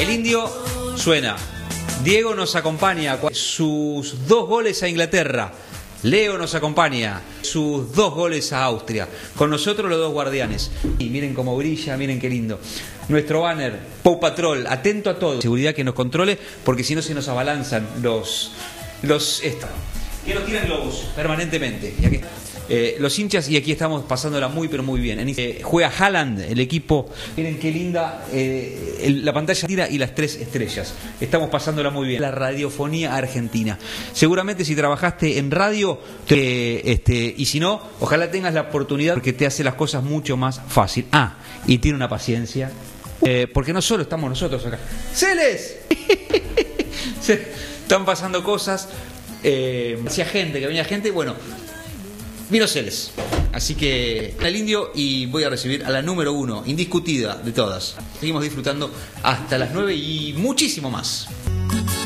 El Indio suena. Diego nos acompaña. Sus 2 goles a Inglaterra. Leo nos acompaña. Sus 2 goles a Austria. Con nosotros los 2 guardianes. Y miren cómo brilla, miren qué lindo. Nuestro banner, Paw Patrol, atento a todo. Seguridad que nos controle, porque si no se nos abalanzan que nos tiran globos permanentemente. Y aquí, los hinchas, y aquí estamos pasándola muy pero muy bien. Juega Haaland, el equipo. Miren qué linda la pantalla tira y las 3 estrellas. Estamos pasándola muy bien. La radiofonía argentina. Seguramente si trabajaste en radio, y si no, ojalá tengas la oportunidad, porque te hace las cosas mucho más fácil. Y tiene una paciencia. Porque no solo estamos nosotros acá. ¡Celes! Están pasando cosas. Hacía gente, que venía gente. Bueno, vino Celes. Así que el Indio, y voy a recibir a la número 1, indiscutida de todas. Seguimos disfrutando hasta las 9 y muchísimo más.